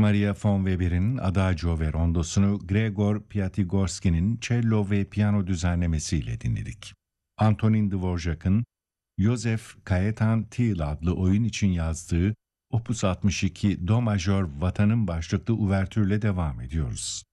Maria von Weber'in Adagio ve Rondosunu Gregor Piatigorsky'nin cello ve piyano düzenlemesiyle dinledik. Antonin Dvorak'ın Joseph Cajetan Thiel adlı oyun için yazdığı Opus 62 Do majör Vatanın başlıklı uvertürle devam ediyoruz.